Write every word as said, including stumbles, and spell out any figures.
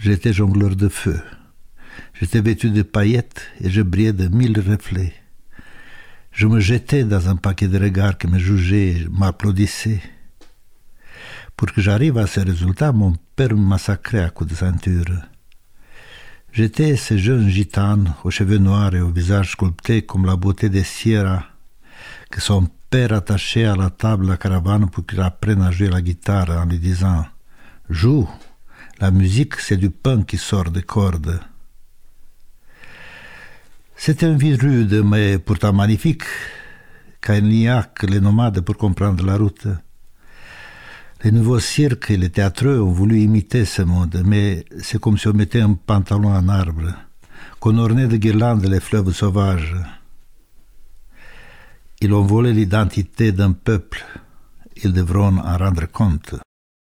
J'étais jongleur de feu. J'étais vêtu de paillettes et je brillais de mille reflets. Je me jetais dans un paquet de regards qui me jugeaient et m'applaudissaient. Pour que j'arrive à ce résultat, mon père me massacrait à coups de ceinture. J'étais ce jeune gitane aux cheveux noirs et au visage sculpté comme la beauté des Sierra, que son père attachait à la table de la caravane pour qu'il apprenne à jouer la guitare en lui disant « Joue, la musique c'est du pain qui sort des cordes ». C'était une vie rude, mais pourtant magnifique, car il n'y a que les nomades pour comprendre la route. Les nouveaux cirques et les théâtreux ont voulu imiter ce monde, mais c'est comme si on mettait un pantalon en arbre, qu'on ornait de guirlandes les fleuves sauvages. Ils ont volé l'identité d'un peuple, ils devront en rendre compte.